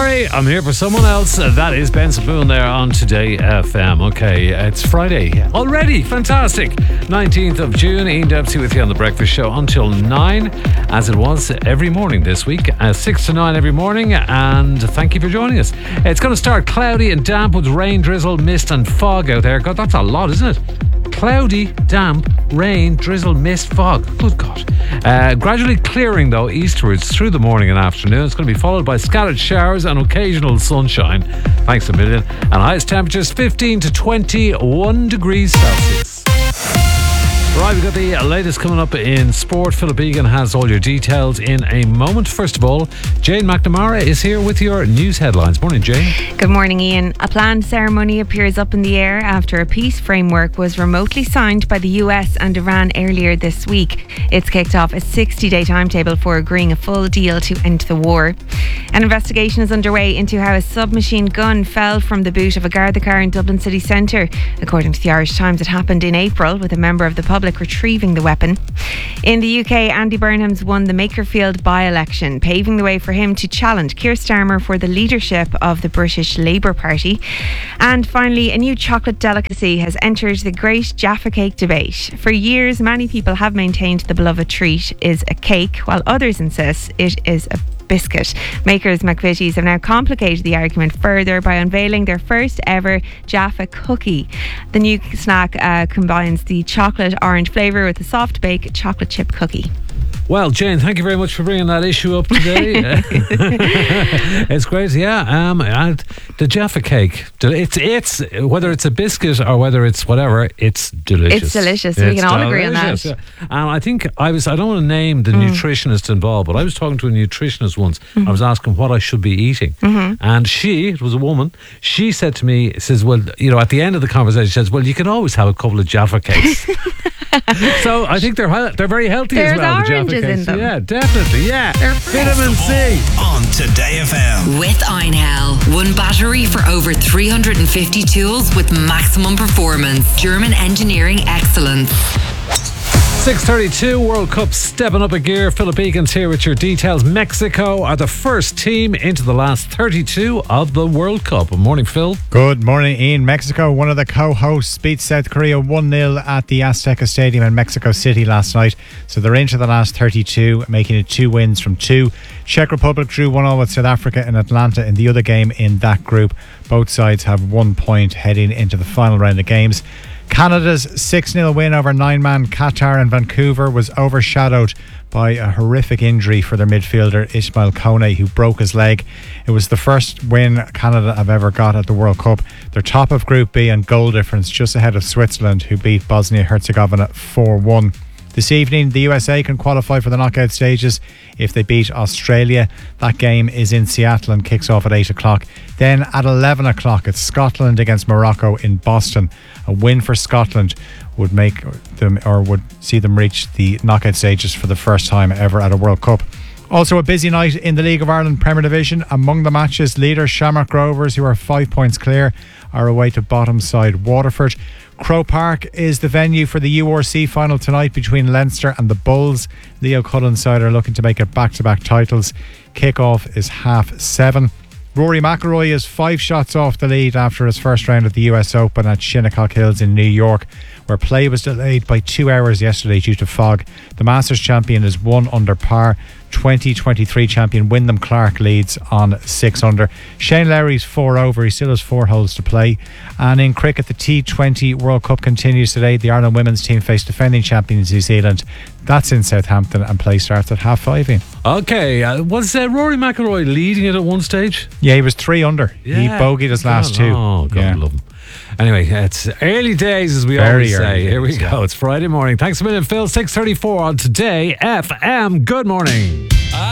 Sorry, I'm here for someone else. That is Ben Saboon there on Today FM. Okay, it's Friday already. Fantastic. 19th of June. Ian Dempsey with you on The Breakfast Show until 9, as it was every morning this week. 6 to 9 every morning, and thank you for joining us. It's going to start cloudy and damp with rain, drizzle, mist and fog out there. God, that's a lot, isn't it? Cloudy, damp, rain, drizzle, mist, fog. Good God. Gradually clearing though eastwards through the morning and afternoon. It's going to be followed by scattered showers and occasional sunshine. Thanks a million. And highest temperatures 15 to 21 degrees Celsius. Right, we've got the latest coming up in sport. Philip Egan has all your details in a moment. First of all, Jane McNamara is here with your news headlines. Morning, Jane. Good morning, Ian. A planned ceremony appears up in the air after a peace framework was remotely signed by the US and Iran earlier this week. It's kicked off a 60-day timetable for agreeing a full deal to end the war. An investigation is underway into how a submachine gun fell from the boot of a Garda car in Dublin city centre. According to the Irish Times, it happened in April, with a member of the public retrieving the weapon. In the UK, Andy Burnham's won the Makerfield by-election, paving the way for him to challenge Keir Starmer for the leadership of the British Labour Party. And finally, a new chocolate delicacy has entered the great Jaffa Cake debate. For years, many people have maintained the beloved treat is a cake, while others insist it is a biscuit. Makers McVitie's have now complicated the argument further by unveiling their first ever Jaffa cookie. The new snack combines the chocolate orange flavour with a soft baked chocolate chip cookie. Well, Jane, thank you very much for bringing that issue up today. It's great, yeah. And the Jaffa cake, it's whether it's a biscuit or whether it's whatever, it's delicious. It's delicious. We can all agree on that. Yeah. And I think I don't want to name the nutritionist involved, but I was talking to a nutritionist once. I was asking what I should be eating, and it was a woman. She said to me, says, "Well, at the end of the conversation, she says, well, you can always have a couple of Jaffa cakes." So I think they're very healthy as well. There's oranges in them. Yeah, definitely. Yeah, vitamin C on Today FM with Einhell. One battery for over 350 tools with maximum performance. German engineering excellence. 6:32, World Cup stepping up a gear. Philip Egan's here with your details. Mexico are the first team into the last 32 of the World Cup. Morning, Phil. Good morning, Ian. Mexico, one of the co-hosts, beat South Korea 1-0 at the Azteca Stadium in Mexico City last night. So they're into the last 32, making it 2 wins from 2. Czech Republic drew 1-0 with South Africa in Atlanta in the other game in that group. Both sides have 1 point heading into the final round of games. Canada's 6-0 win over 9-man Qatar in Vancouver was overshadowed by a horrific injury for their midfielder Ismail Kone, who broke his leg. It was the first win Canada have ever got at the World Cup. They're top of Group B on goal difference, just ahead of Switzerland, who beat Bosnia-Herzegovina 4-1. This evening, the USA can qualify for the knockout stages if they beat Australia. That game is in Seattle and kicks off at 8 o'clock. Then at 11 o'clock, it's Scotland against Morocco in Boston. A win for Scotland would see them reach the knockout stages for the first time ever at a World Cup. Also a busy night in the League of Ireland Premier Division. Among the matches, leader Shamrock Rovers, who are 5 points clear, are away to bottom side Waterford. Croke Park is the venue for the URC final tonight between Leinster and the Bulls. Leo Cullen's side are looking to make it back-to-back titles. Kick-off is 7:30. Rory McIlroy is 5 shots off the lead after his first round at the US Open at Shinnecock Hills in New York, where play was delayed by 2 hours yesterday due to fog. The Masters champion is 1 under par. 2023 champion Wyndham Clark leads on 6 under. Shane Lowry's 4 over. He still has 4 holes to play. And in cricket, the T20 World Cup continues today. The Ireland women's team face defending champions New Zealand. That's in Southampton, and play starts at 5:30. Okay, was Rory McIlroy leading it at one stage? Yeah, he was 3 under. Yeah. He bogeyed his last 2. Oh, God, yeah. love him. Anyway, it's early days, as we Very always say. early Here we days, go. yeah. It's Friday morning. Thanks a million, Phil. 6:34 on Today FM. Good morning.